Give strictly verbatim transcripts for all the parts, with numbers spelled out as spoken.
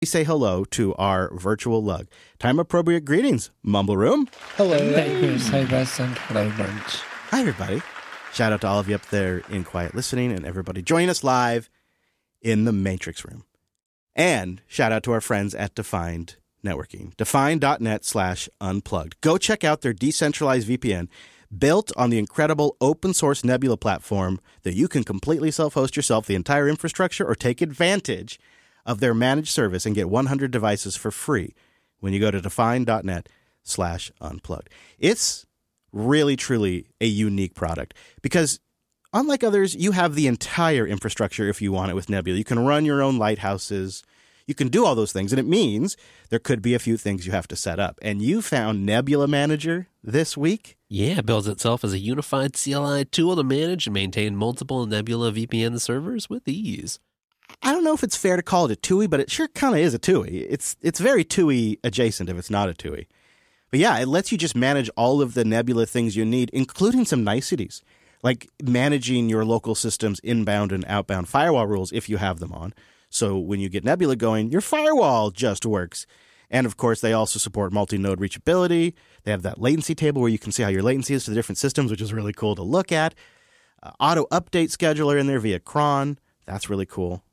say hello to our virtual lug. Time-appropriate greetings, Mumble Room. Hello. Hey, Chris. Hey, Russ. And hello, Bunch. Hi, everybody. Shout out to all of you up there in quiet listening and everybody joining us live in the Matrix Room. And shout out to our friends at Defined Networking. Defined.net slash unplugged. Go check out their decentralized V P N built on the incredible open source Nebula platform that you can completely self-host yourself the entire infrastructure or take advantage of their managed service and get one hundred devices for free when you go to Defined.net slash unplugged. It's really, truly a unique product because unlike others, you have the entire infrastructure if you want it with Nebula. You can run your own lighthouses. You can do all those things, and it means there could be a few things you have to set up. And you found Nebula Manager this week? Yeah, it builds itself as a unified C L I tool to manage and maintain multiple Nebula V P N servers with ease. I don't know if it's fair to call it a T U I, but it sure kind of is a T U I. It's it's very T U I adjacent if it's not a T U I. But yeah, it lets you just manage all of the Nebula things you need, including some niceties, like managing your local system's inbound and outbound firewall rules if you have them on. So when you get Nebula going, your firewall just works. And of course, they also support multi-node reachability. They have that latency table where you can see how your latency is to the different systems, which is really cool to look at. Uh, auto update scheduler in there via cron. That's really cool.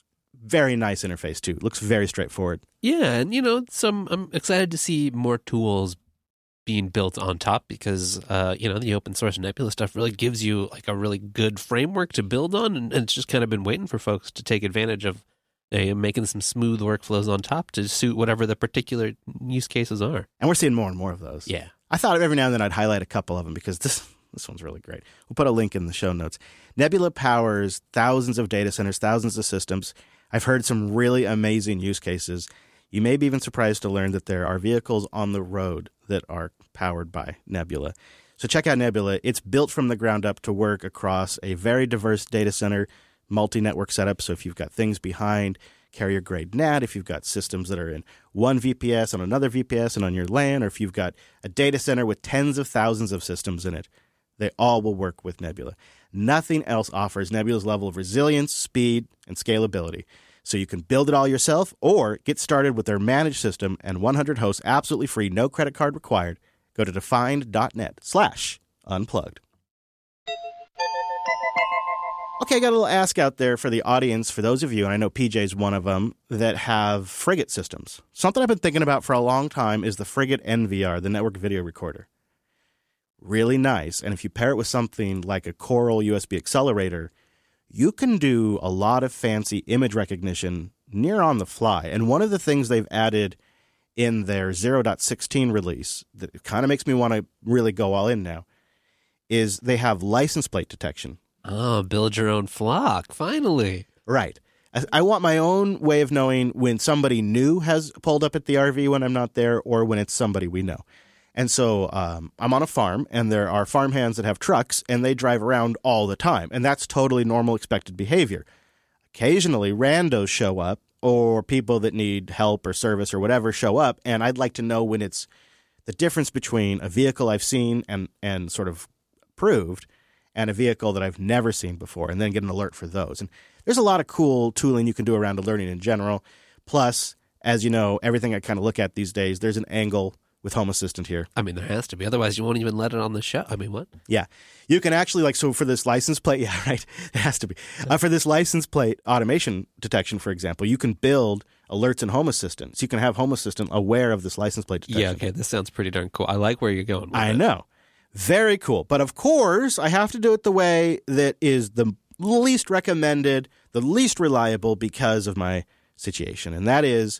Very nice interface, too. Looks very straightforward. Yeah, and, you know, some I'm excited to see more tools being built on top because, uh, you know, the open source Nebula stuff really gives you, like, a really good framework to build on, and, and it's just kind of been waiting for folks to take advantage of uh, making some smooth workflows on top to suit whatever the particular use cases are. And we're seeing more and more of those. Yeah. I thought every now and then I'd highlight a couple of them because this this one's really great. We'll put a link in the show notes. Nebula powers thousands of data centers, thousands of systems. I've heard some really amazing use cases. You may be even surprised to learn that there are vehicles on the road that are powered by Nebula. So check out Nebula. It's built from the ground up to work across a very diverse data center, multi-network setup. So if you've got things behind carrier-grade N A T, if you've got systems that are in one V P S on another V P S and on your LAN, or if you've got a data center with tens of thousands of systems in it, they all will work with Nebula. Nothing else offers Nebula's level of resilience, speed, and scalability. So you can build it all yourself or get started with their managed system and one hundred hosts absolutely free, no credit card required. Go to defined.net slash unplugged. Okay, I got a little ask out there for the audience, for those of you, and I know P J's one of them, that have Frigate systems. Something I've been thinking about for a long time is the Frigate N V R, the network video recorder. Really nice. And if you pair it with something like a Coral U S B accelerator, you can do a lot of fancy image recognition near on the fly. And one of the things they've added in their zero point sixteen release that kind of makes me want to really go all in now is they have license plate detection. Oh, build your own flock, finally. Right. I, I want my own way of knowing when somebody new has pulled up at the R V when I'm not there or when it's somebody we know. And so um, I'm on a farm, and there are farmhands that have trucks, and they drive around all the time. And that's totally normal, expected behavior. Occasionally, randos show up, or people that need help or service or whatever show up, and I'd like to know when it's the difference between a vehicle I've seen and, and sort of proved and a vehicle that I've never seen before, and then get an alert for those. And there's a lot of cool tooling you can do around alerting in general. Plus, as you know, everything I kind of look at these days, there's an angle with Home Assistant here. I mean, there has to be. Otherwise, you won't even let it on the show. I mean, what? Yeah. You can actually, like, so for this license plate, yeah, right, it has to be. Uh, for this license plate automation detection, for example, you can build alerts in Home Assistant. So you can have Home Assistant aware of this license plate detection. Yeah, okay, this sounds pretty darn cool. I like where you're going with I it. know. Very cool. But of course, I have to do it the way that is the least recommended, the least reliable because of my situation. And that is,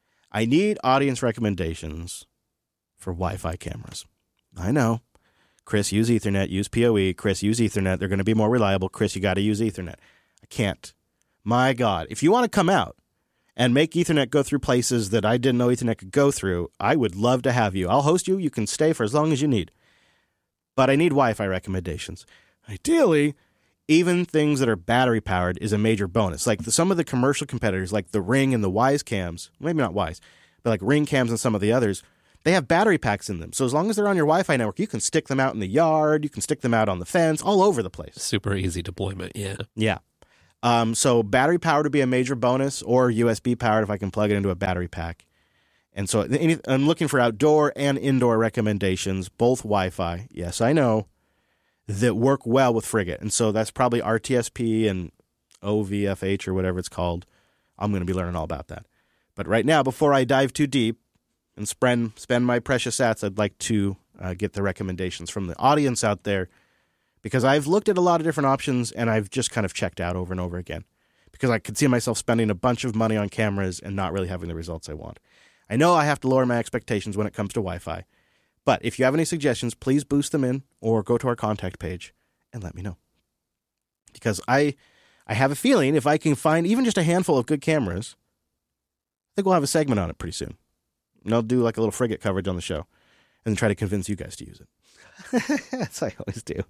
I need audience recommendations for Wi-Fi cameras. I know. Chris, use Ethernet. Use P O E. Chris, use Ethernet. They're going to be more reliable. Chris, you got to use Ethernet. I can't. My God. If you want to come out and make Ethernet go through places that I didn't know Ethernet could go through, I would love to have you. I'll host you. You can stay for as long as you need. But I need Wi-Fi recommendations. Ideally, even things that are battery-powered is a major bonus. Like the, some of the commercial competitors, like the Ring and the Wyze cams, maybe not Wyze, but like Ring cams and some of the others, they have battery packs in them. So as long as they're on your Wi-Fi network, you can stick them out in the yard, you can stick them out on the fence, all over the place. Super easy deployment, yeah. Yeah. Um, so battery power to be a major bonus, or U S B powered if I can plug it into a battery pack. And so I'm looking for outdoor and indoor recommendations, both Wi-Fi, yes, I know, that work well with Frigate. And so that's probably R T S P and O V F H or whatever it's called. I'm going to be learning all about that. But right now, before I dive too deep and spend, spend my precious sats, I'd like to uh, get the recommendations from the audience out there, because I've looked at a lot of different options and I've just kind of checked out over and over again because I could see myself spending a bunch of money on cameras and not really having the results I want. I know I have to lower my expectations when it comes to Wi-Fi, but if you have any suggestions, please boost them in or go to our contact page and let me know. Because I I have a feeling if I can find even just a handful of good cameras, I think we'll have a segment on it pretty soon. And I'll do like a little Frigate coverage on the show and then try to convince you guys to use it. That's what I always do.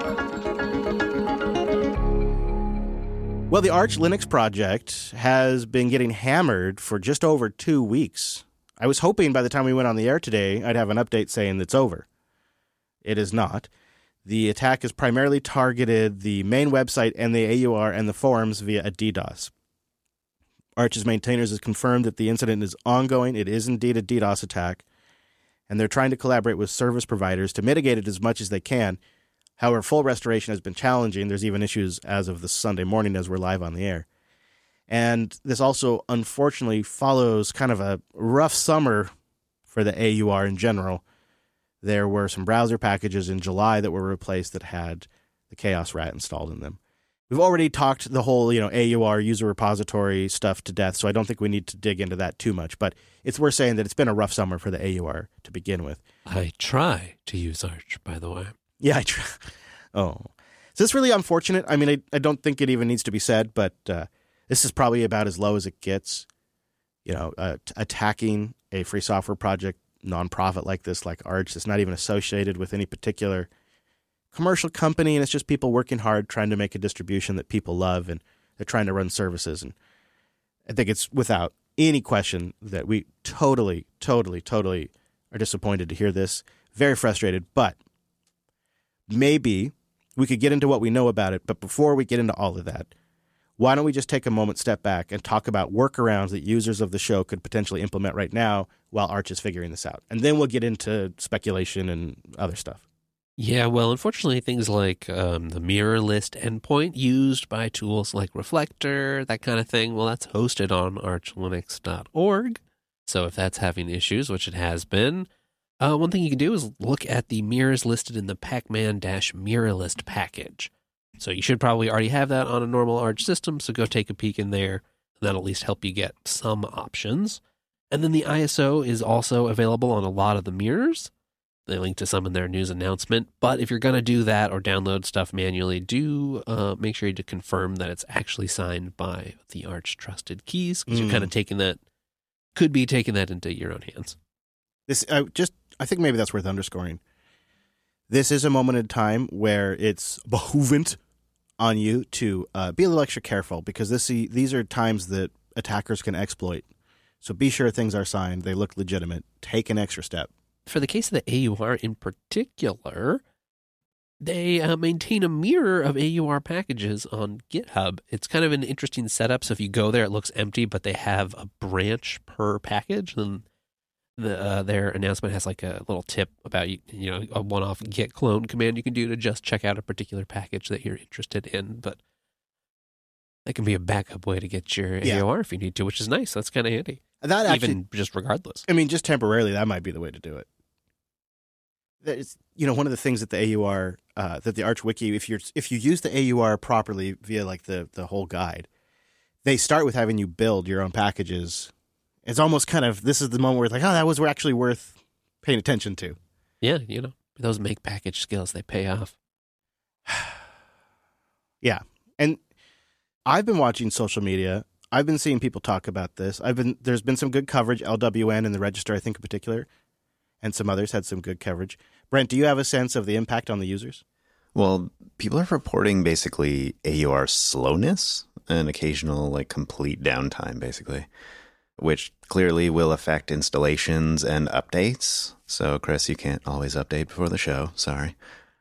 Well, the Arch Linux project has been getting hammered for just over two weeks. I was hoping by the time we went on the air today, I'd have an update saying it's over. It is not. The attack has primarily targeted the main website and the A U R and the forums via a DDoS. Arch's maintainers has confirmed that the incident is ongoing. It is indeed a DDoS attack, and they're trying to collaborate with service providers to mitigate it as much as they can. However, full restoration has been challenging. There's even issues as of this Sunday morning as we're live on the air. And this also, unfortunately, follows kind of a rough summer for the A U R in general. There were some browser packages in July that were replaced that had the Chaos Rat installed in them. We've already talked the whole, you know, A U R user repository stuff to death, so I don't think we need to dig into that too much. But it's worth saying that it's been a rough summer for the A U R to begin with. I try to use Arch, by the way. Yeah, I try. Oh. So it's really unfortunate. I mean, I, I don't think it even needs to be said, but uh, this is probably about as low as it gets. You know, uh, t- attacking a free software project nonprofit like this, like Arch, that's not even associated with any particular commercial company, and it's just people working hard trying to make a distribution that people love, and they're trying to run services. And I think it's without any question that we totally, totally, totally are disappointed to hear this. Very frustrated, but maybe we could get into what we know about it. But before we get into all of that, why don't we just take a moment, step back, and talk about workarounds that users of the show could potentially implement right now while Arch is figuring this out. And then we'll get into speculation and other stuff. Yeah, well, unfortunately, things like um, the mirror list endpoint used by tools like Reflector, that kind of thing, well, that's hosted on arch linux dot org. So if that's having issues, which it has been, uh, one thing you can do is look at the mirrors listed in the pacman-mirrorlist package. So you should probably already have that on a normal Arch system, so go take a peek in there. That'll at least help you get some options. And then the I S O is also available on a lot of the mirrors. They link to some in their news announcement. But if you're going to do that or download stuff manually, do uh, make sure you confirm that it's actually signed by the Arch trusted keys, because mm. you're kind of taking that, could be taking that into your own hands. This uh, just, I think maybe that's worth underscoring. This is a moment in time where it's behoovent on you to uh, be a little extra careful, because this these are times that attackers can exploit. So be sure things are signed. They look legitimate. Take an extra step. For the case of the A U R in particular, they uh, maintain a mirror of A U R packages on GitHub. It's kind of an interesting setup. So if you go there, it looks empty, but they have a branch per package. And the uh, their announcement has like a little tip about, you know, a one-off git clone command you can do to just check out a particular package that you're interested in. But that can be a backup way to get your yeah. A U R if you need to, which is nice. That's kind of handy. That actually, even just regardless. I mean, just temporarily, that might be the way to do it. It's, you know, one of the things that the A U R, uh, that the Arch Wiki, if you're if you use the A U R properly via like the the whole guide, they start with having you build your own packages. It's almost kind of, this is the moment where it's like, oh, that was actually worth paying attention to. Yeah, you know, those make package skills, they pay off. Yeah, and I've been watching social media. I've been seeing people talk about this. I've been there's been some good coverage. L W N and the Register, I think in particular, and some others had some good coverage. Brent, do you have a sense of the impact on the users? Well, people are reporting basically A U R slowness and occasional like complete downtime, basically, which clearly will affect installations and updates. So, Chris, you can't always update before the show. Sorry.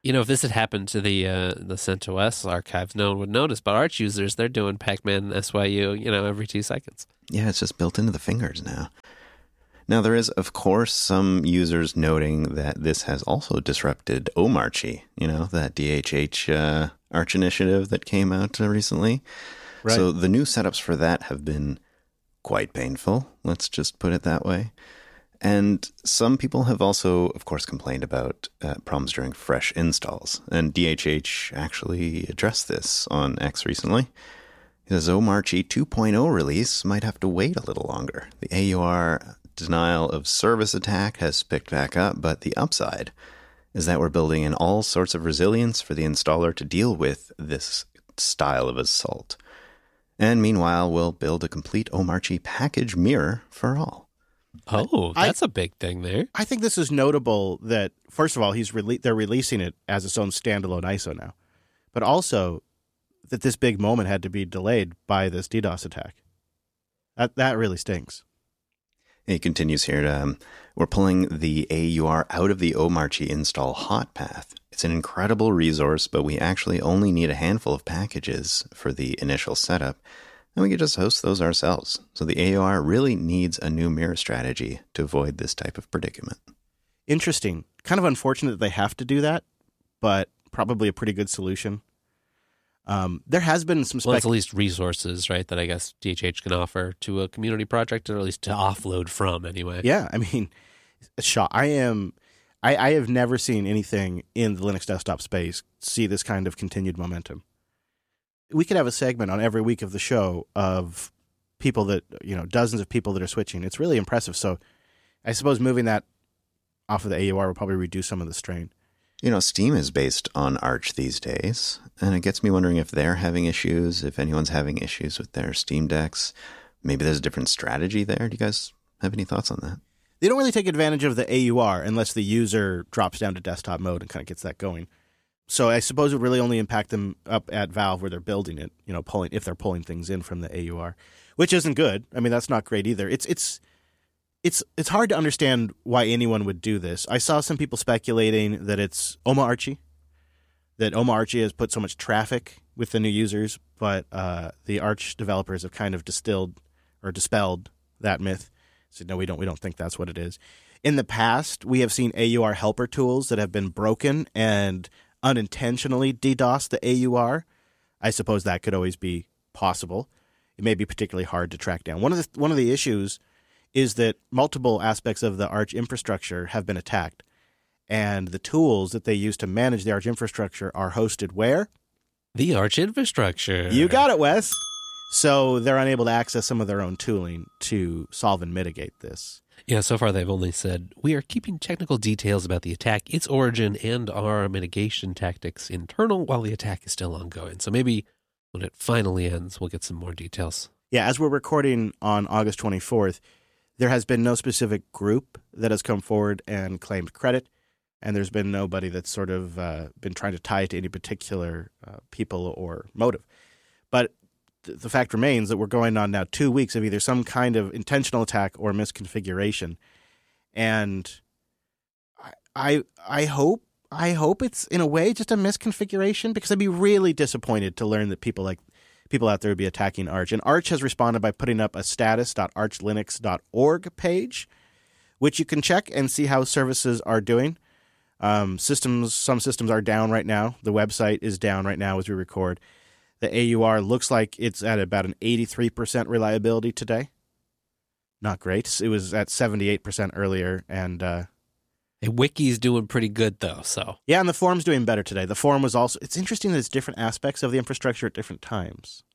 You know, if this had happened to the uh, the CentOS archives, no one would notice. But Arch users, they're doing Pac-Man S Y U, you know, every two seconds. Yeah, it's just built into the fingers now. Now, there is, of course, some users noting that this has also disrupted Omarchy, you know, that D H H uh, Arch initiative that came out uh, recently. Right. So the new setups for that have been quite painful, let's just put it that way. And some people have also, of course, complained about uh, problems during fresh installs. And D H H actually addressed this on X recently. The Omarchy two point oh release might have to wait a little longer. The A U R denial of service attack has picked back up, but the upside is that we're building in all sorts of resilience for the installer to deal with this style of assault. And meanwhile, we'll build a complete Omarchy package mirror for all. Oh, I- that's a big thing there. I think this is notable that, first of all, he's rele- they're releasing it as its own standalone I S O now, but also that this big moment had to be delayed by this DDoS attack. That that really stinks. He continues here, um, we're pulling the A U R out of the Omarchy install hot path. It's an incredible resource, but we actually only need a handful of packages for the initial setup, and we could just host those ourselves. So the A U R really needs a new mirror strategy to avoid this type of predicament. Interesting. Kind of unfortunate that they have to do that, but probably a pretty good solution. Um, there has been some Well, spec- it's at least resources, right, that I guess D H H can offer to a community project, or at least to offload from anyway. Yeah, I mean, it's shock. I am, I, I have never seen anything in the Linux desktop space see this kind of continued momentum. We could have a segment on every week of the show of people that, you know, dozens of people that are switching. It's really impressive. So I suppose moving that off of the A U R will probably reduce some of the strain. You know, Steam is based on Arch these days, and it gets me wondering if they're having issues, if anyone's having issues with their Steam decks. Maybe there's a different strategy there. Do you guys have any thoughts on that? They don't really take advantage of the A U R unless the user drops down to desktop mode and kind of gets that going. So I suppose it would really only impact them up at Valve where they're building it, you know, pulling if they're pulling things in from the A U R, which isn't good. I mean, that's not great either. It's it's it's it's hard to understand why anyone would do this. I saw some people speculating that it's Omarchy, that Omarchy has put so much traffic with the new users, but uh, the Arch developers have kind of distilled or dispelled that myth. Said no, we don't we don't think that's what it is. In the past, we have seen A U R helper tools that have been broken and unintentionally DDoS the A U R. I suppose that could always be possible. It may be particularly hard to track down. One of the one of the issues is that multiple aspects of the Arch infrastructure have been attacked, and the tools that they use to manage the Arch infrastructure are hosted where? The Arch infrastructure. You got it, Wes. So they're unable to access some of their own tooling to solve and mitigate this. Yeah, so far they've only said, we are keeping technical details about the attack, its origin, and our mitigation tactics internal while the attack is still ongoing. So maybe when it finally ends, we'll get some more details. Yeah, as we're recording on August twenty-fourth, there has been no specific group that has come forward and claimed credit, and there's been nobody that's sort of uh, been trying to tie it to any particular uh, people or motive. But th- the fact remains that we're going on now two weeks of either some kind of intentional attack or misconfiguration, and I I, I hope I hope it's in a way just a misconfiguration, because I'd be really disappointed to learn that people like people out there would be attacking Arch. And Arch has responded by putting up a status dot arch linux dot org page, which you can check and see how services are doing. Um, systems, some systems are down right now. The website is down right now as we record. The A U R looks like it's at about an eighty-three percent reliability today. Not great. It was at seventy-eight percent earlier. And uh, Hey, Wiki's doing pretty good, though, so. yeah, and the forum's doing better today. The forum was also, it's interesting that it's different aspects of the infrastructure at different times,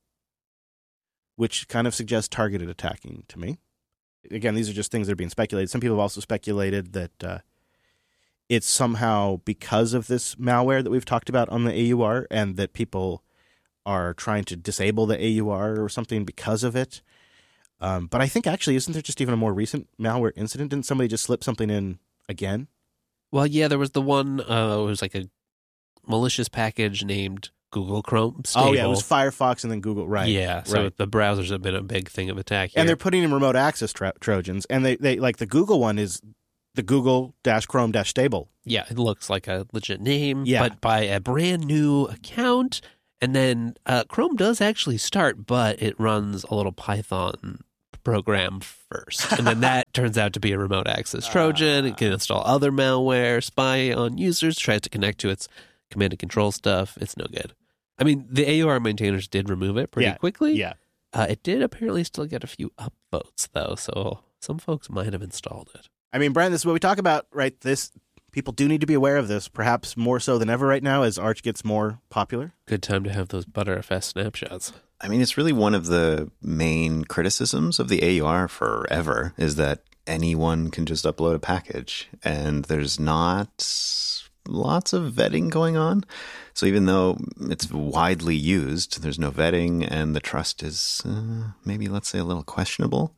which kind of suggests targeted attacking to me. Again, these are just things that are being speculated. Some people have also speculated that uh, it's somehow because of this malware that we've talked about on the A U R, and that people are trying to disable the A U R or something because of it. Um, but I think actually, isn't there just even a more recent malware incident? Didn't somebody just slip something in again? Well, yeah, there was the one, uh, it was like a malicious package named Google Chrome Stable. Oh, yeah, it was Firefox and then Google, right. Yeah, so right. the browsers have been a big thing of attack here. And they're putting in remote access tro- Trojans, and they, they like the Google one is the Google-Chrome-stable. Yeah, it looks like a legit name, Yeah. but by a brand new account. And then uh, Chrome does actually start, but it runs a little Python program first. And then that turns out to be a remote access Trojan. It can install other malware, spy on users, tries to connect to its command and control stuff. It's no good. I mean, the A U R maintainers did remove it pretty Yeah. quickly. Yeah. Uh, it did apparently still get a few upvotes, though, so some folks might have installed it. I mean, Brian, this is what we talk about, right? This people do need to be aware of this, perhaps more so than ever right now as Arch gets more popular. Good time to have those Btrfs snapshots. I mean, it's really one of the main criticisms of the A U R forever is that anyone can just upload a package and there's not lots of vetting going on. So even though it's widely used, there's no vetting and the trust is uh, maybe, let's say, a little questionable.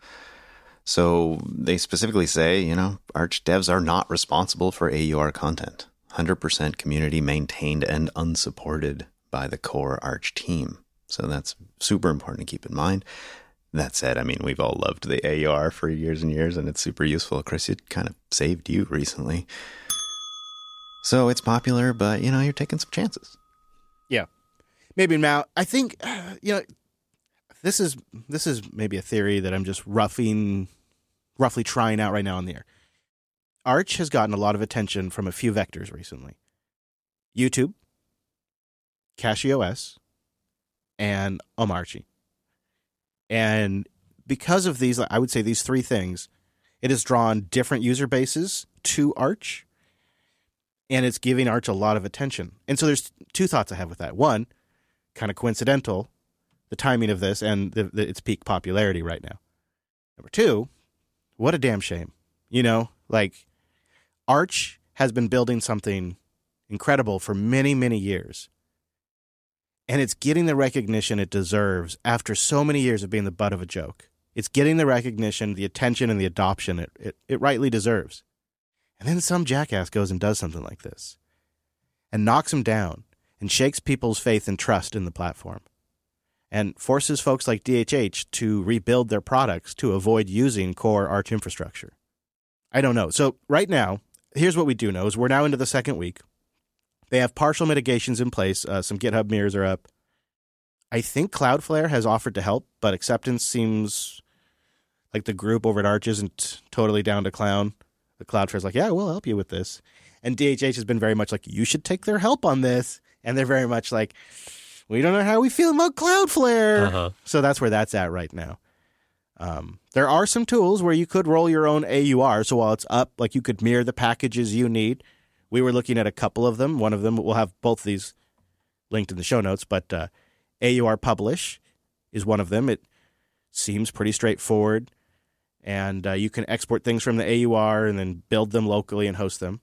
So they specifically say, you know, Arch devs are not responsible for A U R content. one hundred percent community maintained and unsupported by the core Arch team. So that's super important to keep in mind. That said, I mean, we've all loved the A U R for years and years, and it's super useful. Chris, it kind of saved you recently. So it's popular, but, you know, you're taking some chances. Yeah. Maybe now, I think, uh, you know, this is this is maybe a theory that I'm just roughing, roughly trying out right now on the air. Arch has gotten a lot of attention from a few vectors recently. YouTube, CachyOS, and Omarchy. And because of these, I would say these three things, it has drawn different user bases to Arch, and it's giving Arch a lot of attention. And so there's two thoughts I have with that. One, kind of coincidental, the timing of this and the, the, its peak popularity right now. Number two, what a damn shame. You know, like, Arch has been building something incredible for many, many years. And it's getting the recognition it deserves after so many years of being the butt of a joke. It's getting the recognition, the attention, and the adoption it, it, it rightly deserves. And then some jackass goes and does something like this and knocks him down and shakes people's faith and trust in the platform and forces folks like D H H to rebuild their products to avoid using core Arch infrastructure. I don't know. So right now, here's what we do know is we're now into the second week. They have partial mitigations in place. Uh, some GitHub mirrors are up. I think Cloudflare has offered to help, but acceptance seems like the group over at Arch isn't totally down to clown. The Cloudflare's like, yeah, we'll help you with this. And D H H has been very much like, you should take their help on this. And they're very much like, we don't know how we feel about Cloudflare. Uh-huh. So that's where that's at right now. Um, there are some tools where you could roll your own A U R. So while it's up, like you could mirror the packages you need. We were looking at a couple of them. One of them, we'll have both of these linked in the show notes, but uh, A U R Publish is one of them. It seems pretty straightforward, and uh, you can export things from the A U R and then build them locally and host them.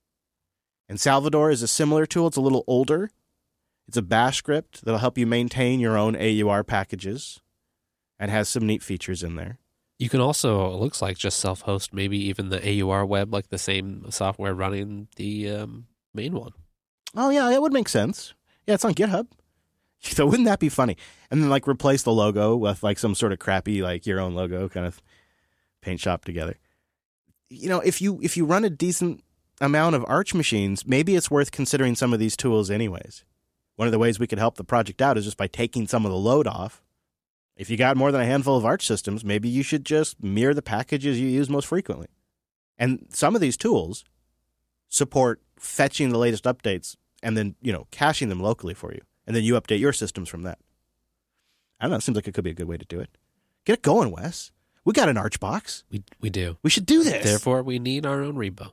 And Salvador is a similar tool. It's a little older. It's a bash script that'll help you maintain your own A U R packages and has some neat features in there. You can also, it looks like, just self-host maybe even the A U R web, like the same software running the um, main one. Oh, yeah, that would make sense. Yeah, it's on GitHub. So wouldn't that be funny? And then, like, replace the logo with, like, some sort of crappy, like, your own logo kind of paint shop together. You know, if you if you run a decent amount of Arch machines, maybe it's worth considering some of these tools anyways. One of the ways we could help the project out is just by taking some of the load off. If you got more than a handful of Arch systems, maybe you should just mirror the packages you use most frequently. And some of these tools support fetching the latest updates and then, you know, caching them locally for you. And then you update your systems from that. I don't know. It seems like it could be a good way to do it. Get it going, Wes. We got an Arch box. We we do. We should do this. Therefore, we need our own repo.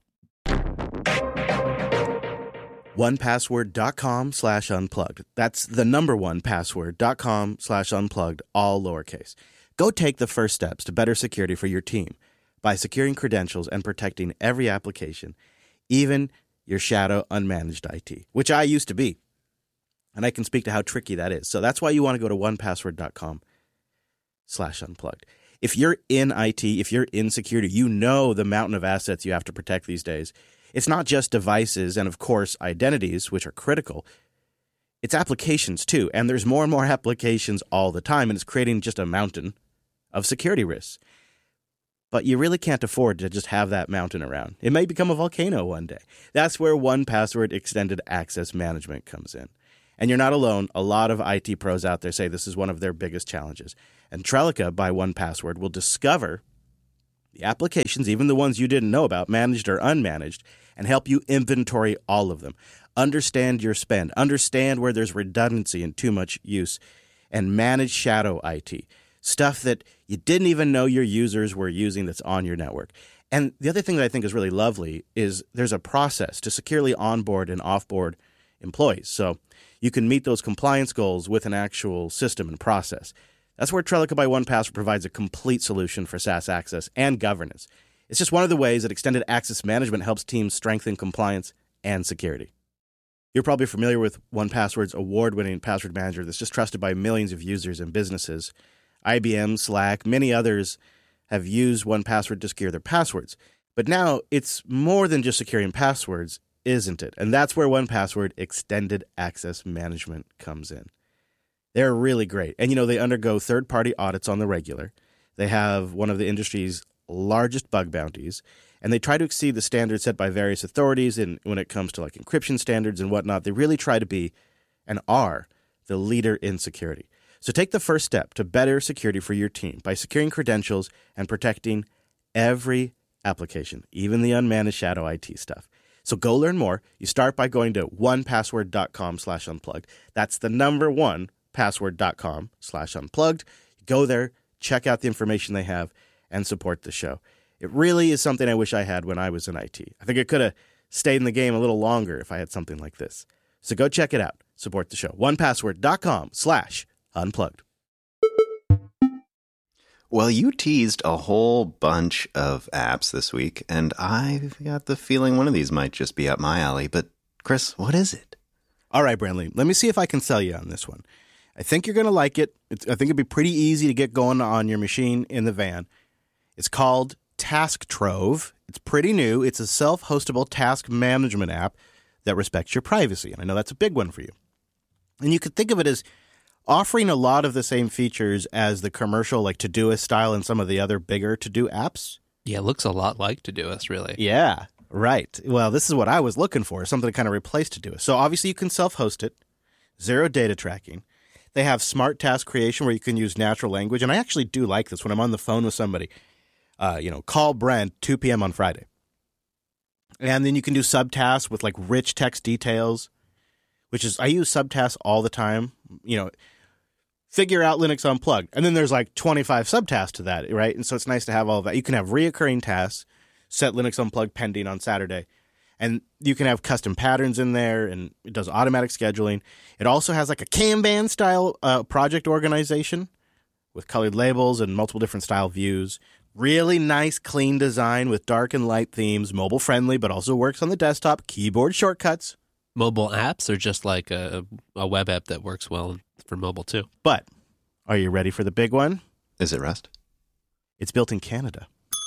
one password dot com slash unplugged. That's the number one password dot com slash unplugged, all lowercase. Go take the first steps to better security for your team by securing credentials and protecting every application, even your shadow unmanaged I T, which I used to be. And I can speak to how tricky that is. So that's why you want to go to one password dot com slash unplugged. If you're in I T, if you're in security, you know the mountain of assets you have to protect these days. It's not just devices and, of course, identities, which are critical. It's applications, too. And there's more and more applications all the time, and it's creating just a mountain of security risks. but you really can't afford to just have that mountain around. It may become a volcano one day. That's where one Password Extended Access Management comes in. And you're not alone. A lot of I T pros out there say this is one of their biggest challenges. And Trellica by one Password will discover the applications, even the ones you didn't know about, managed or unmanaged, and help you inventory all of them. Understand your spend. Understand where there's redundancy and too much use. And manage shadow I T, stuff that you didn't even know your users were using that's on your network. And the other thing that I think is really lovely is there's a process to securely onboard and offboard employees. So you can meet those compliance goals with an actual system and process. That's where Trellica by one Password provides a complete solution for SaaS access and governance. It's just one of the ways that extended access management helps teams strengthen compliance and security. You're probably familiar with one Password's award-winning password manager that's just trusted by millions of users and businesses. I B M, Slack, many others have used one Password to secure their passwords. But now it's more than just securing passwords, isn't it? And that's where one Password Extended Access Management comes in. They're really great. And, you know, they undergo third-party audits on the regular. They have one of the industry's largest bug bounties, and they try to exceed the standards set by various authorities. And when it comes to like encryption standards and whatnot, they really try to be and are the leader in security. So take the first step to better security for your team by securing credentials and protecting every application, even the unmanaged shadow I T stuff. So go learn more. You start by going to onepassword.com slash unplugged. That's the number one, password.com slash unplugged. Go there, check out the information they have, and support the show. It really is something I wish I had when I was in I T. I think I could have stayed in the game a little longer if I had something like this. So go check it out. Support the show. onepassword.com slash unplugged. Well, you teased a whole bunch of apps this week, and I've got the feeling one of these might just be up my alley. But, Chris, what is it? All right, Brandley, let me see if I can sell you on this one. I think you're going to like it. It's, I think it'd be pretty easy to get going on your machine in the van. It's called Task Trove. It's pretty new. It's a self-hostable task management app that respects your privacy, and I know that's a big one for you. And you could think of it as offering a lot of the same features as the commercial, like Todoist style and some of the other bigger to-do apps. Yeah, it looks a lot like Todoist, really. Yeah, right. Well, this is what I was looking for, something to kind of replace Todoist. So obviously you can self-host it, zero data tracking. They have smart task creation where you can use natural language, and I actually do like this when I'm on the phone with somebody. Uh, you know, call Brent two p.m. on Friday. And then you can do subtasks with like rich text details, which is, I use subtasks all the time. You know, figure out Linux Unplugged. And then there's like twenty-five subtasks to that, right? And so it's nice to have all of that. You can have reoccurring tasks, set Linux Unplugged pending on Saturday. And you can have custom patterns in there, and it does automatic scheduling. It also has like a Kanban style uh, project organization with colored labels and multiple different style views. Really nice, clean design with dark and light themes, mobile friendly, but also works on the desktop, keyboard shortcuts. Mobile apps are just like a, a web app that works well for mobile too. But are you ready for the big one? Is it Rust? It's built in Canada.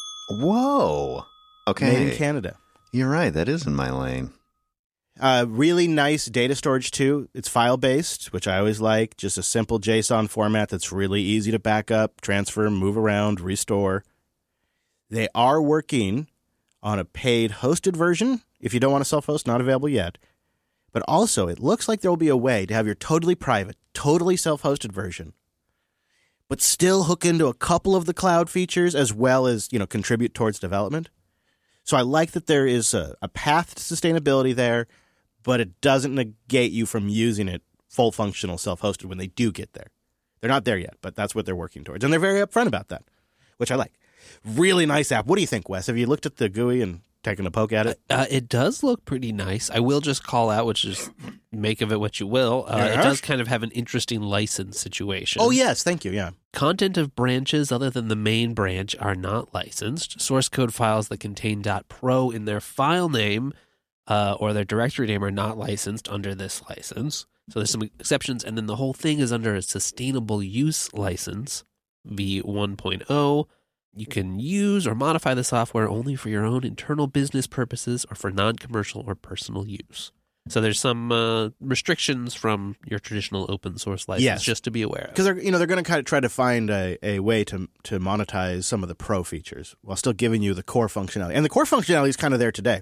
Whoa. Okay. Made in Canada. You're right. That is in my lane. Uh, really nice data storage, too. It's file-based, which I always like. Just a simple JSON format that's really easy to back up, transfer, move around, restore. They are working on a paid hosted version. If you don't want to self-host, not available yet. But also, it looks like there will be a way to have your totally private, totally self-hosted version, but still hook into a couple of the cloud features as well as, you know, contribute towards development. So I like that there is a, a path to sustainability there, but it doesn't negate you from using it full functional self-hosted when they do get there. They're not there yet, but that's what they're working towards. And they're very upfront about that, which I like. Really nice app. What do you think, Wes? Have you looked at the G U I and taken a poke at it? Uh, it does look pretty nice. I will just call out, which is make of it what you will. Uh, Yeah. It does kind of have an interesting license situation. Oh, yes. Thank you. Yeah. Content of branches other than the main branch are not licensed. Source code files that contain .pro in their file name uh, or their directory name are not licensed under this license. So there's some exceptions, and then the whole thing is under a sustainable use license, V one point oh. You can use or modify the software only for your own internal business purposes or for non-commercial or personal use. So there's some uh, restrictions from your traditional open source license, Yes. just to be aware of. Because they're you know they're going to kind of try to find a, a way to to monetize some of the pro features while still giving you the core functionality. And the core functionality is kind of there today.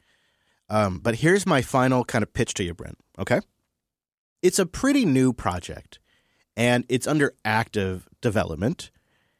Um, but here's my final kind of pitch to you, Brent. Okay, it's a pretty new project, and it's under active development.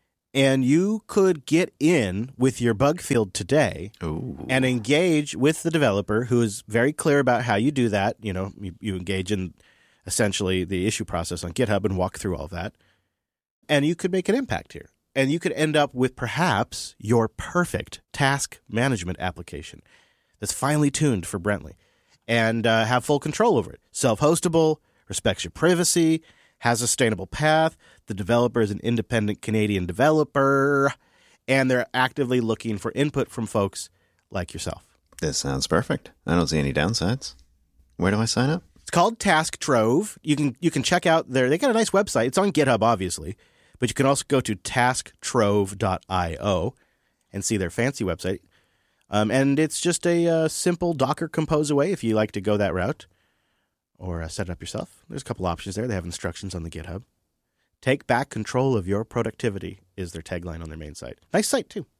And you could get in with your bug field today Ooh. and engage with the developer, who is very clear about how you do that. You know, you, you engage in essentially the issue process on GitHub and walk through all of that. And you could make an impact here. And you could end up with perhaps your perfect task management application that's finely tuned for Brentley and uh, have full control over it. Self-hostable, respects your privacy, has a sustainable path. The developer is an independent Canadian developer, and they're actively looking for input from folks like yourself. This sounds perfect. I don't see any downsides. Where do I sign up? It's called Task Trove. You can you can check out their. They got a nice website. It's on GitHub, obviously, but you can also go to task trove dot io and see their fancy website. Um, and it's just a uh, simple Docker Compose away if you like to go that route, or uh, set it up yourself. There's a couple options there. They have instructions on the GitHub. Take back control of your productivity is their tagline on their main site. Nice site, too.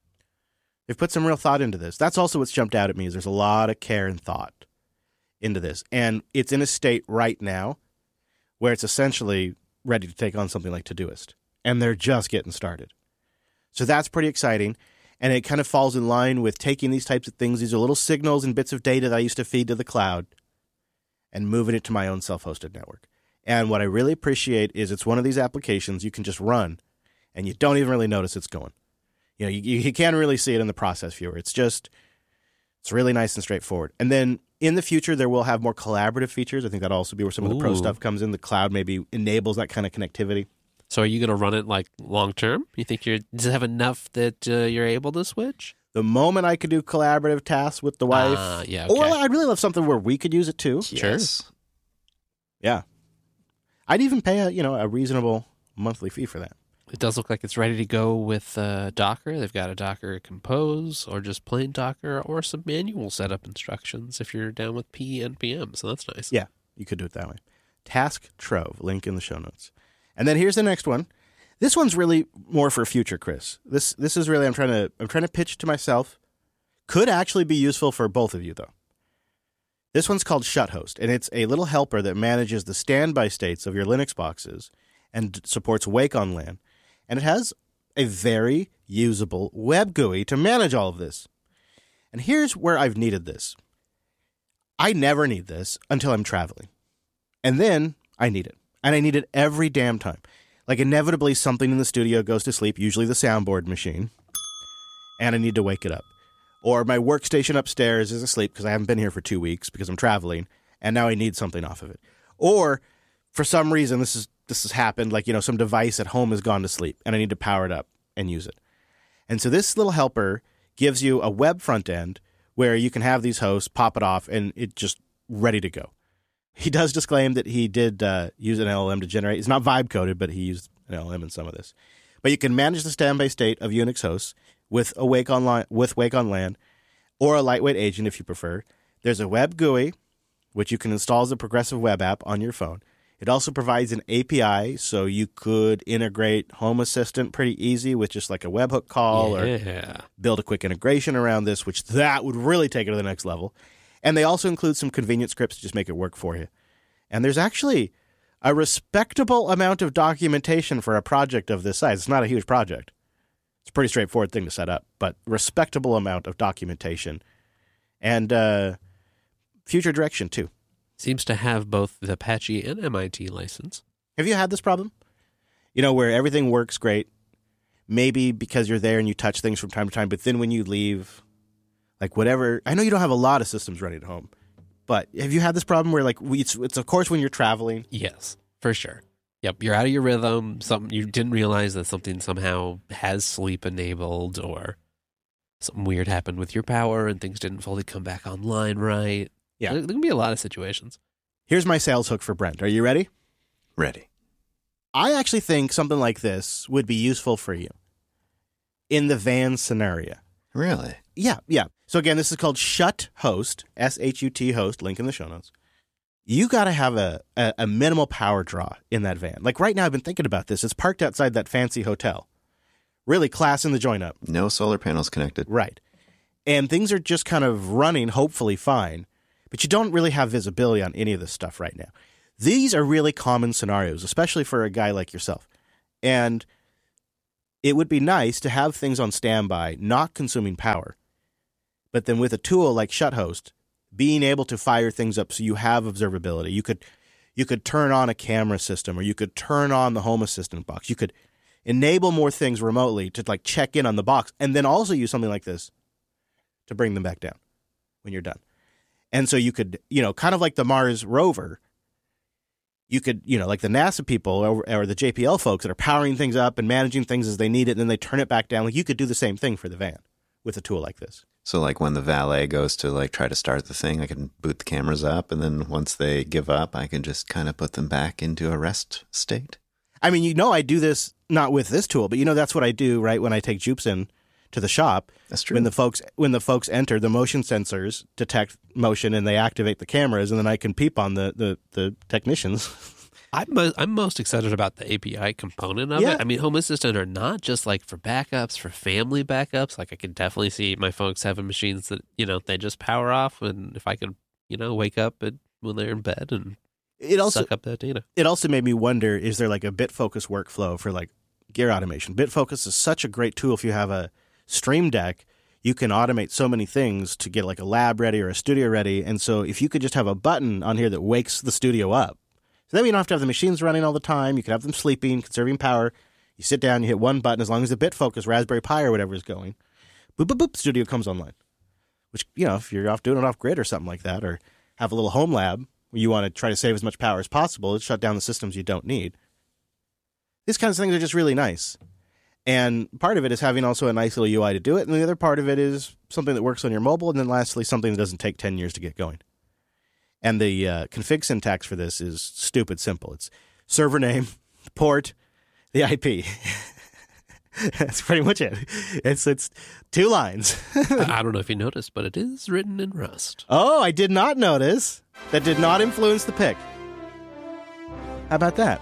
They've put some real thought into this. That's also what's jumped out at me is there's a lot of care and thought into this. And it's in a state right now where it's essentially ready to take on something like Todoist. And they're just getting started. So that's pretty exciting. And it kind of falls in line with taking these types of things. These are little signals and bits of data that I used to feed to the cloud and moving it to my own self-hosted network. And what I really appreciate is it's one of these applications you can just run and you don't even really notice it's going. You know, you, you can't really see it in the process viewer. It's just, it's really nice and straightforward. And then in the future, there will have more collaborative features. I think that'll also be where some of the pro Ooh. stuff comes in. The cloud maybe enables that kind of connectivity. So are you going to run it like long term? You think you're does it have enough that uh, you're able to switch? The moment I could do collaborative tasks with the wife, Ah, yeah, or okay. I'd really love something where we could use it too. Yes. Yeah. I'd even pay a, you know, a reasonable monthly fee for that. It does look like it's ready to go with uh, Docker. They've got a Docker Compose or just plain Docker or some manual setup instructions if you're down with P and P M. So that's nice. Yeah, you could do it that way. Task Trove, link in the show notes. And then here's the next one. This one's really more for future, Chris. This this is really I'm trying to I'm trying to pitch to myself. Could actually be useful for both of you though. This one's called Shuthost, and it's a little helper that manages the standby states of your Linux boxes and supports Wake on LAN. And it has a very usable web G U I to manage all of this. And here's where I've needed this. I never need this until I'm traveling. And then I need it. And I need it every damn time. Like inevitably something in the studio goes to sleep, usually the soundboard machine, and I need to wake it up. Or my workstation upstairs is asleep because I haven't been here for two weeks because I'm traveling, and now I need something off of it. Or for some reason, this is this has happened, like, you know, some device at home has gone to sleep, and I need to power it up and use it. And so this little helper gives you a web front end where you can have these hosts, pop it off, and it's just ready to go. He does disclaim that he did uh, use an L L M to generate. It's not vibe coded, but he used an L L M in some of this. But you can manage the standby state of Unix hosts with a Wake on LAN, with Wake on LAN, or a lightweight agent if you prefer. There's a web G U I, which you can install as a progressive web app on your phone. It also provides an A P I, so you could integrate Home Assistant pretty easy with just like a webhook call Yeah. or build a quick integration around this, which that would really take it to the next level. And they also include some convenient scripts to just make it work for you. And there's actually a respectable amount of documentation for a project of this size. It's not a huge project. It's a pretty straightforward thing to set up, but respectable amount of documentation and uh, future direction too. Seems to have both the Apache and M I T license. Have you had this problem? You know, where everything works great, maybe because you're there and you touch things from time to time, but then when you leave, like whatever, I know you don't have a lot of systems running at home, but have you had this problem where like we, it's, it's of course when you're traveling? Yes, for sure. Yep, you're out of your rhythm. Something you didn't realize that something somehow has sleep enabled, or something weird happened with your power and things didn't fully come back online right. Yeah. There, there can be a lot of situations. Here's my sales hook for Brent. Are you ready? Ready. I actually think something like this would be useful for you in the van scenario. Really? Yeah, yeah. So again, this is called Shut Host, S H U T host, link in the show notes. You got to have a, a, a minimal power draw in that van. Like right now, I've been thinking about this. It's parked outside that fancy hotel. Really classing the joint up. No solar panels connected. Right. And things are just kind of running, hopefully fine, but you don't really have visibility on any of this stuff right now. These are really common scenarios, especially for a guy like yourself. And it would be nice to have things on standby, not consuming power. But then with a tool like ShutHost, being able to fire things up so you have observability. You could you could turn on a camera system, or you could turn on the Home Assistant box. You could enable more things remotely to like check in on the box, and then also use something like this to bring them back down when you're done. And so you could, you know, kind of like the Mars rover, you could, you know, like the NASA people or, or the J P L folks that are powering things up and managing things as they need it, and then they turn it back down. Like you could do the same thing for the van with a tool like this. So like when the valet goes to like try to start the thing, I can boot the cameras up, and then once they give up, I can just kind of put them back into a rest state. I mean, you know, I do this not with this tool, but you know, that's what I do, right? When I take Jupes in to the shop, that's true. When the folks when the folks enter, the motion sensors detect motion and they activate the cameras, and then I can peep on the the, the technicians. I'm mo- I'm most excited about the A P I component of Yeah. it. I mean, Home Assistant are not just like for backups, for family backups. Like I can definitely see my folks having machines that, you know, they just power off, and if I could, you know, wake up at, when they're in bed and It also suck up that data. it also made me wonder: is there like a BitFocus workflow for like gear automation? BitFocus is such a great tool. If you have a Stream Deck, you can automate so many things to get like a lab ready or a studio ready. And so if you could just have a button on here that wakes the studio up, so then you don't have to have the machines running all the time. You can have them sleeping, conserving power. You sit down, you hit one button, as long as the BitFocus Raspberry Pi or whatever is going, boop, boop, boop, studio comes online. Which, you know, if you're off doing it off grid or something like that, or have a little home lab where you want to try to save as much power as possible, shut down the systems you don't need. These kinds of things are just really nice. And part of it is having also a nice little U I to do it. And the other part of it is something that works on your mobile. And then lastly, something that doesn't take ten years to get going. And the uh, config syntax for this is stupid simple. It's server name, port, the I P. That's pretty much it. It's it's two lines. I don't know if you noticed, but it is written in Rust. Oh, I did not notice. That did not influence the pick. How about that?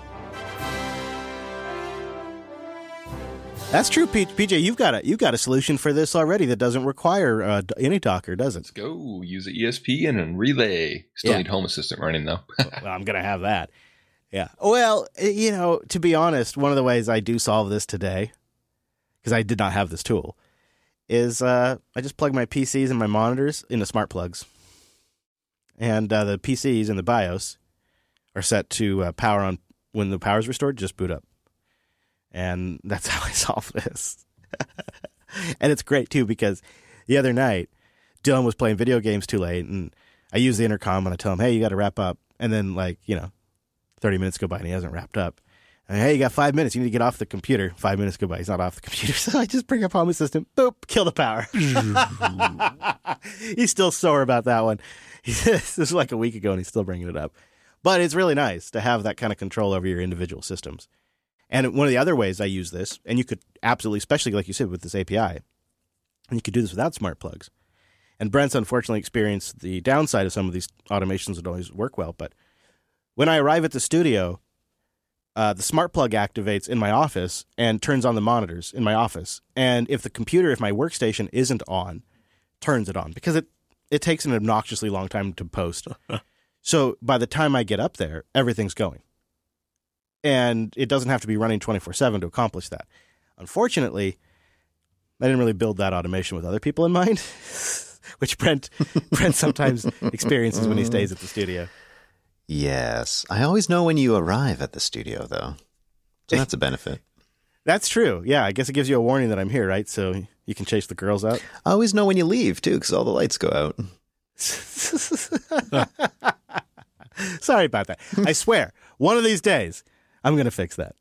That's true, P- PJ. You've got a you've got a solution for this already that doesn't require uh, any Docker, does it? Let's go. Use an E S P and a relay. Still Yeah. need Home Assistant running, though. Well, I'm going to have that. Yeah. Well, you know, to be honest, one of the ways I do solve this today, because I did not have this tool, is uh, I just plug my P Cs and my monitors into smart plugs. And uh, the P Cs in the BIOS are set to uh, power on when the power is restored, just boot up. And that's how I solve this. And it's great, too, because the other night, Dylan was playing video games too late, and I use the intercom and I tell him, hey, you got to wrap up. And then, like, you know, thirty minutes go by and he hasn't wrapped up. And, hey, you got five minutes. You need to get off the computer. Five minutes go by. He's not off the computer. So I just bring up Home Assistant. Boop. Kill the power. He's still sore about that one. This was like a week ago and he's still bringing it up. But it's really nice to have that kind of control over your individual systems. And one of the other ways I use this, and you could absolutely, especially like you said with this A P I, and you could do this without smart plugs. And Brent's unfortunately experienced the downside of some of these automations that always work well. But when I arrive at the studio, uh, the smart plug activates in my office and turns on the monitors in my office. And if the computer, if my workstation isn't on, turns it on because it, it takes an obnoxiously long time to post. So by the time I get up there, everything's going. And it doesn't have to be running twenty-four seven to accomplish that. Unfortunately, I didn't really build that automation with other people in mind, which Brent Brent sometimes experiences when he stays at the studio. Yes. I always know when you arrive at the studio, though. So that's a benefit. That's true. Yeah, I guess it gives you a warning that I'm here, right? So you can chase the girls out. I always know when you leave, too, because all the lights go out. Sorry about that. I swear, one of these days, I'm going to fix that.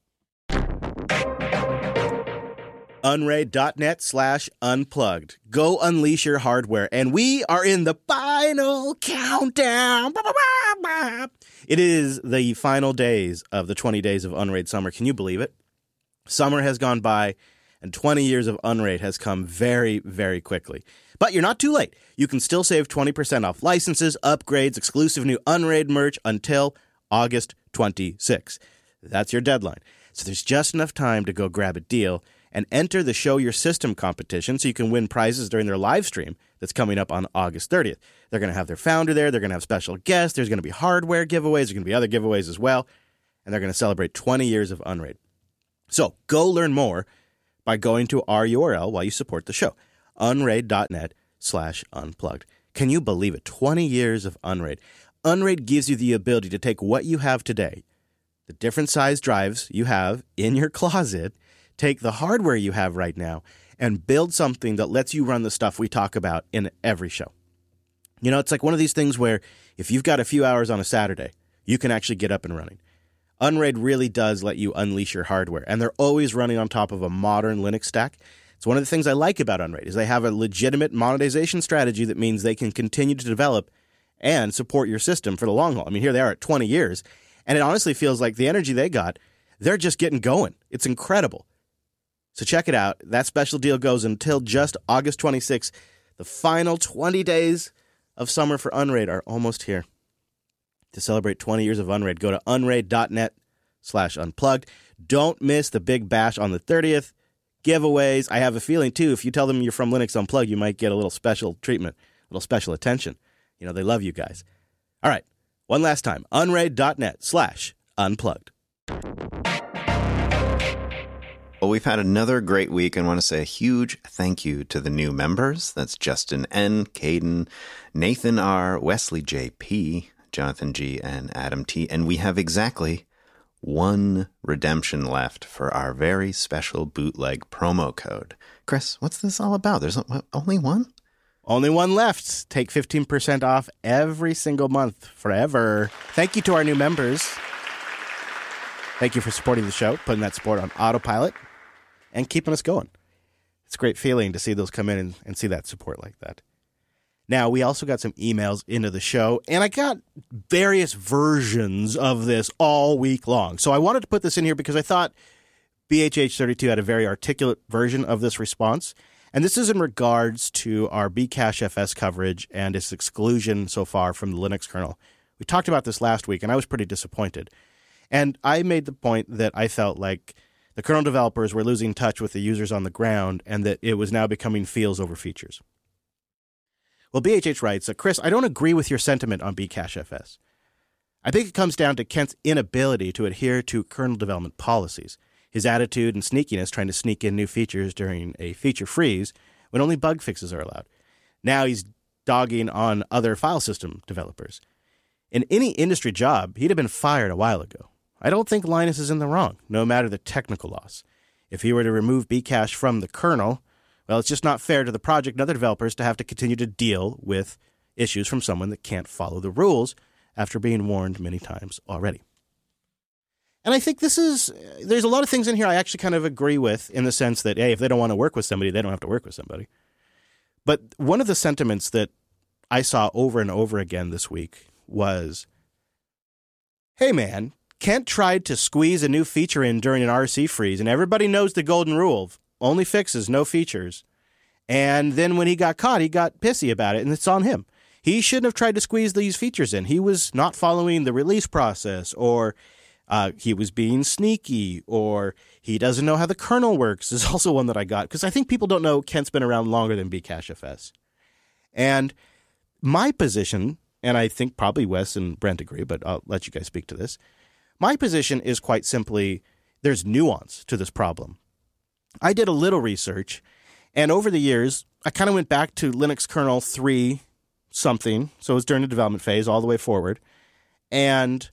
Unraid.net slash unplugged. Go unleash your hardware. And we are in the final countdown. It is the final days of the twenty days of Unraid Summer. Can you believe it? Summer has gone by, and twenty years of Unraid has come very, very quickly. But you're not too late. You can still save twenty percent off licenses, upgrades, exclusive new Unraid merch until August twenty-sixth. That's your deadline. So there's just enough time to go grab a deal and enter the Show Your System competition so you can win prizes during their live stream that's coming up on August thirtieth. They're going to have their founder there. They're going to have special guests. There's going to be hardware giveaways. There's going to be other giveaways as well. And they're going to celebrate twenty years of Unraid. So go learn more by going to our U R L while you support the show, unraid.net slash unplugged. Can you believe it? twenty years of Unraid. Unraid gives you the ability to take what you have today, the different size drives you have in your closet, take the hardware you have right now, and build something that lets you run the stuff we talk about in every show. You know, it's like one of these things where if you've got a few hours on a Saturday, you can actually get up and running. Unraid really does let you unleash your hardware, and they're always running on top of a modern Linux stack. It's one of the things I like about Unraid is they have a legitimate monetization strategy that means they can continue to develop and support your system for the long haul. I mean, here they are at twenty years, and it honestly feels like the energy they got, they're just getting going. It's incredible. So check it out. That special deal goes until just August twenty-sixth. The final twenty days of summer for Unraid are almost here. To celebrate twenty years of Unraid, go to unraid.net slash unplugged. Don't miss the big bash on the thirtieth. Giveaways. I have a feeling, too, if you tell them you're from Linux Unplugged, you might get a little special treatment, a little special attention. You know, they love you guys. All right. One last time. Unraid.net slash unplugged. Well, we've had another great week and want to say a huge thank you to the new members. That's Justin N., Caden, Nathan R., Wesley J P., Jonathan G., and Adam T. And we have exactly one redemption left for our very special bootleg promo code. Chris, what's this all about? There's only one? Only one left. Take fifteen percent off every single month forever. Thank you to our new members. Thank you for supporting the show, putting that support on autopilot, and keeping us going. It's a great feeling to see those come in and, and see that support like that. Now, we also got some emails into the show, and I got various versions of this all week long. So I wanted to put this in here because I thought B H H thirty-two had a very articulate version of this response. And this is in regards to our Bcache F S coverage and its exclusion so far from the Linux kernel. We talked about this last week, and I was pretty disappointed. And I made the point that I felt like the kernel developers were losing touch with the users on the ground and that it was now becoming feels over features. Well, B H H writes, Chris, I don't agree with your sentiment on Bcache F S. I think it comes down to Kent's inability to adhere to kernel development policies, his attitude and sneakiness trying to sneak in new features during a feature freeze when only bug fixes are allowed. Now he's dogging on other file system developers. In any industry job, he'd have been fired a while ago. I don't think Linus is in the wrong, no matter the technical loss. If he were to remove Bcache from the kernel, well, it's just not fair to the project and other developers to have to continue to deal with issues from someone that can't follow the rules after being warned many times already. And I think this is, there's a lot of things in here I actually kind of agree with in the sense that, hey, if they don't want to work with somebody, they don't have to work with somebody. But one of the sentiments that I saw over and over again this week was, hey, man, Kent tried to squeeze a new feature in during an R C freeze, and everybody knows the golden rule. Only fixes, no features. And then when he got caught, he got pissy about it, and it's on him. He shouldn't have tried to squeeze these features in. He was not following the release process, or uh, he was being sneaky, or he doesn't know how the kernel works is also one that I got, because I think people don't know Kent's been around longer than Bcache F S. And my position, and I think probably Wes and Brent agree, but I'll let you guys speak to this. My position is quite simply there's nuance to this problem. I did a little research, and over the years, I kind of went back to Linux kernel three something, so it was during the development phase all the way forward, and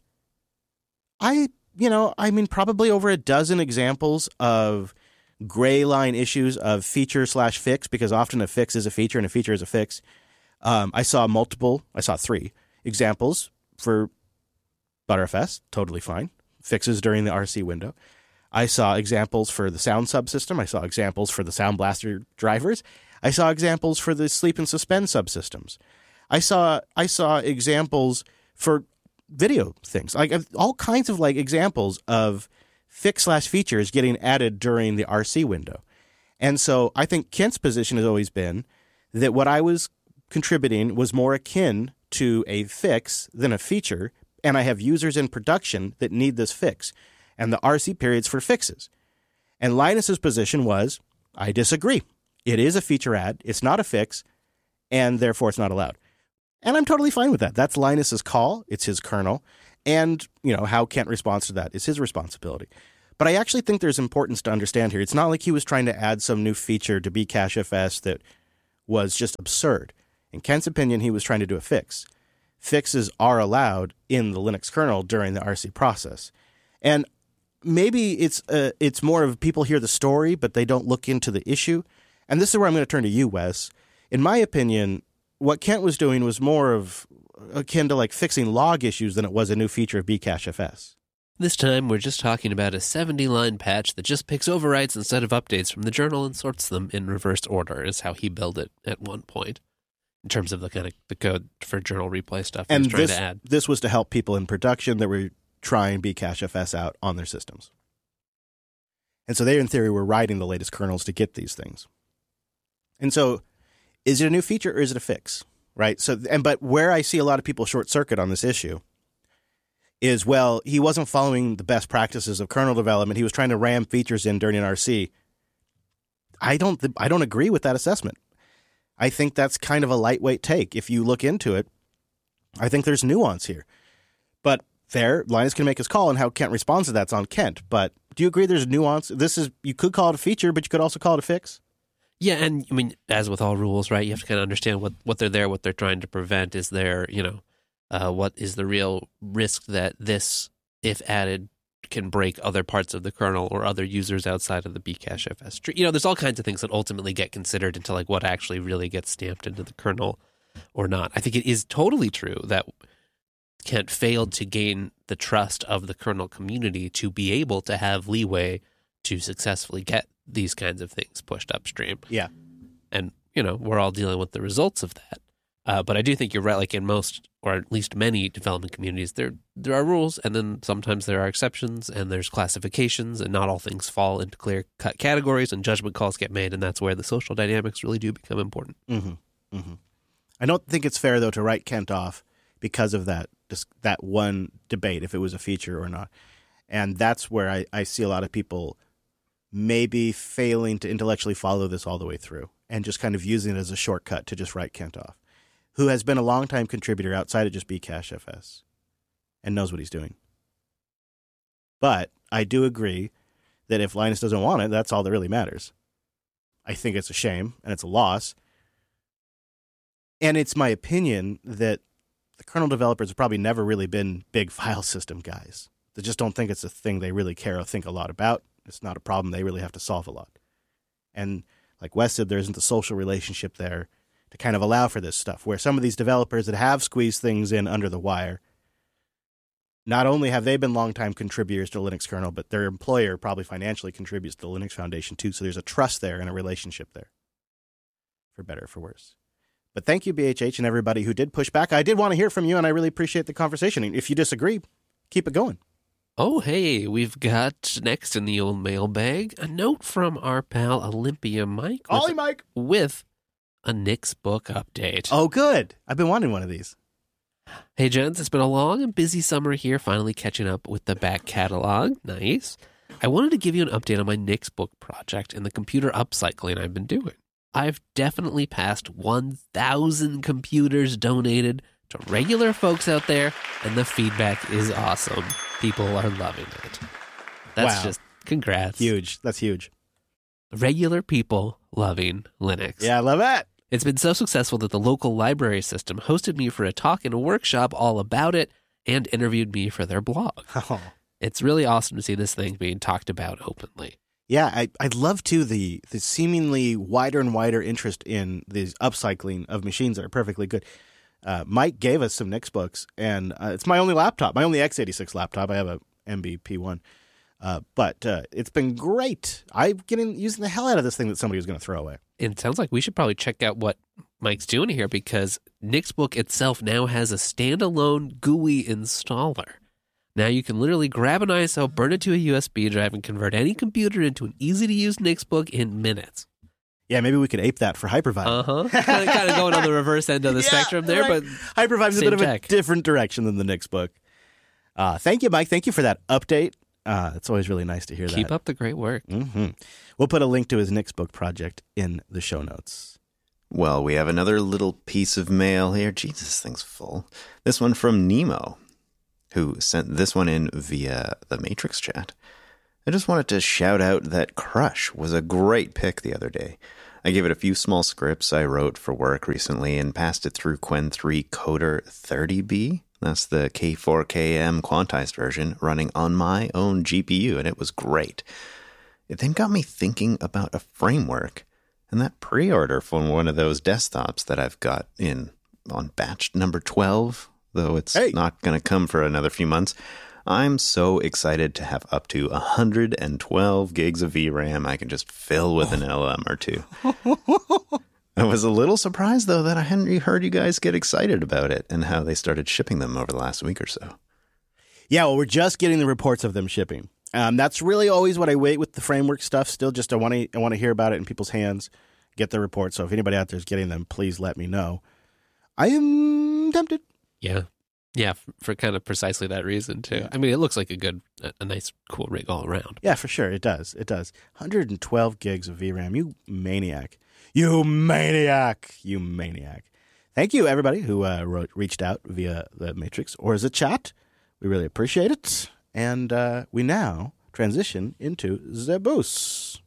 I, you know, I mean, probably over a dozen examples of gray line issues of feature slash fix, because often a fix is a feature and a feature is a fix. Um, I saw multiple, I saw three examples for Btrfs, totally fine, fixes during the R C window. I saw examples for the sound subsystem. I saw examples for the Sound Blaster drivers. I saw examples for the sleep and suspend subsystems. I saw I saw examples for video things, like all kinds of like examples of fix slash features getting added during the R C window. And so I think Kent's position has always been that what I was contributing was more akin to a fix than a feature, and I have users in production that need this fix, and the R C period's for fixes. And Linus's position was, I disagree. It is a feature add, it's not a fix, and therefore it's not allowed. And I'm totally fine with that. That's Linus's call, it's his kernel, and you know how Kent responds to that is his responsibility. But I actually think there's importance to understand here. It's not like he was trying to add some new feature to Bcachefs that was just absurd. In Kent's opinion, he was trying to do a fix. Fixes are allowed in the Linux kernel during the R C process. And maybe it's uh, it's more of people hear the story, but they don't look into the issue. And this is where I'm going to turn to you, Wes. In my opinion, what Kent was doing was more of akin to like fixing log issues than it was a new feature of Bcachefs. This time, we're just talking about a seventy-line patch that just picks overwrites instead of updates from the journal and sorts them in reverse order, is how he built it at one point, in terms of the kind of the code for journal replay stuff he and was trying this, to add. This was to help people in production that were trying Bcachefs out on their systems. And so they, in theory, were writing the latest kernels to get these things. And so is it a new feature or is it a fix? Right? So, and but where I see a lot of people short circuit on this issue is, well, he wasn't following the best practices of kernel development. He was trying to ram features in during an R C. I don't th- I don't agree with that assessment. I think that's kind of a lightweight take. If you look into it, I think there's nuance here. But fair, Linus can make his call, and how Kent responds to that's on Kent. But do you agree there's nuance? This is, you could call it a feature, but you could also call it a fix? Yeah, and I mean, as with all rules, right, you have to kind of understand what, what they're there, what they're trying to prevent. Is there, you know, uh, what is the real risk that this, if added, can break other parts of the kernel or other users outside of the Bcachefs tree? You know, there's all kinds of things that ultimately get considered into like what actually really gets stamped into the kernel or not. I think it is totally true that Kent failed to gain the trust of the kernel community to be able to have leeway to successfully get these kinds of things pushed upstream. Yeah. And, you know, we're all dealing with the results of that. Uh, but I do think you're right. Like in most, or at least many development communities, there there are rules, and then sometimes there are exceptions, and there's classifications, and not all things fall into clear-cut categories, and judgment calls get made, and that's where the social dynamics really do become important. Mm-hmm. Mm-hmm. I don't think it's fair, though, to write Kent off because of that just that one debate, if it was a feature or not. And that's where I, I see a lot of people maybe failing to intellectually follow this all the way through and just kind of using it as a shortcut to just write Kent off, who has been a longtime contributor outside of just Bcachefs and knows what he's doing. But I do agree that if Linus doesn't want it, that's all that really matters. I think it's a shame and it's a loss. And it's my opinion that the kernel developers have probably never really been big file system guys. They just don't think it's a thing they really care or think a lot about. It's not a problem they really have to solve a lot. And like Wes said, there isn't the social relationship there to kind of allow for this stuff, where some of these developers that have squeezed things in under the wire, not only have they been longtime contributors to the Linux kernel, but their employer probably financially contributes to the Linux Foundation too. So there's a trust there and a relationship there, for better or for worse. But thank you, B H H, and everybody who did push back. I did want to hear from you, and I really appreciate the conversation. If you disagree, keep it going. Oh, hey, we've got next in the old mailbag a note from our pal Olympia Mike. With, Ollie Mike! With a Nick's book update. Oh, good. I've been wanting one of these. Hey, gents, it's been a long and busy summer here, finally catching up with the back catalog. Nice. I wanted to give you an update on my Nick's book project and the computer upcycling I've been doing. I've definitely passed one thousand computers donated to regular folks out there, and the feedback is awesome. People are loving it. That's wow. just congrats. Huge. That's huge. Regular people loving Linux. Yeah, I love it. It's been so successful that the local library system hosted me for a talk and a workshop all about it and interviewed me for their blog. Oh. It's really awesome to see this thing being talked about openly. Yeah, I I love too the the seemingly wider and wider interest in the upcycling of machines that are perfectly good. Uh, Mike gave us some Nick's books, and uh, it's my only laptop, my only x eighty-six laptop. I have a M B P one, uh, but uh, it's been great. I'm getting using the hell out of this thing that somebody was going to throw away. It sounds like we should probably check out what Mike's doing here, because Nick's book itself now has a standalone G U I installer. Now you can literally grab an I S O, burn it to a U S B drive, and convert any computer into an easy-to-use Nixbook in minutes. Yeah, maybe we could ape that for Hypervibe. Uh-huh. kind, of, kind of going on the reverse end of the Yeah, spectrum there, right. but Hypervibe's a same bit of tech. a different direction than the Nixbook. Uh, thank you, Mike. Thank you for that update. Uh, it's always really nice to hear keep that. up the great work. Mm-hmm. We'll put a link to his Nixbook project in the show notes. Well, we have another little piece of mail here. Jesus, this thing's full. This one from Nemo, who sent this one in via the Matrix chat. I just wanted to shout out that Crush was a great pick the other day. I gave it a few small scripts I wrote for work recently and passed it through Qwen three Coder thirty B. That's the K four K M quantized version running on my own G P U, and it was great. It then got me thinking about a framework and that pre-order for one of those desktops that I've got in on batch number twelve, though it's Hey. not going to come for another few months. I'm so excited to have up to one hundred twelve gigs of V RAM I can just fill with an L M or two. I was a little surprised, though, that I hadn't heard you guys get excited about it and how they started shipping them over the last week or so. Yeah, well, we're just getting the reports of them shipping. Um, that's really always what I wait with the framework stuff. Still, just I want to I want to hear about it in people's hands, get the reports. So if anybody out there is getting them, please let me know. I am tempted. Yeah. Yeah, f- for kind of precisely that reason, too. Yeah. I mean, it looks like a good, a, a nice, cool rig all around. Yeah, for sure. It does. It does. one hundred twelve gigs of V RAM. You maniac. You maniac. You maniac. Thank you, everybody who uh, wrote, reached out via the Matrix or as a chat. We really appreciate it. And uh, we now transition into the boost.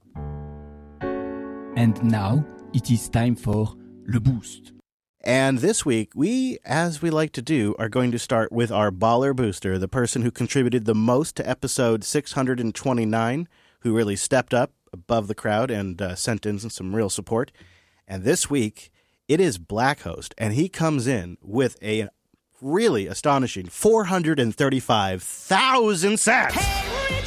And now it is time for Le Boost. And this week, we, as we like to do, are going to start with our baller booster, the person who contributed the most to episode six hundred twenty-nine, who really stepped up above the crowd and uh, sent in some real support. And this week, it is Blackhost, and he comes in with a really astonishing four hundred thirty-five thousand sats.